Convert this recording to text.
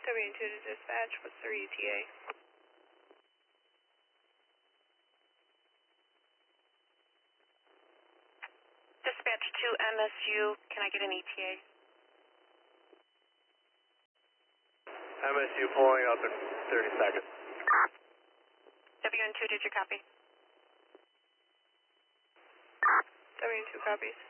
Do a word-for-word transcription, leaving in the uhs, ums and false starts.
W two to dispatch, what's their E T A? Dispatch to M S U, can I get an E T A? M S U pulling up in thirty seconds. W two, did you copy? W two copies.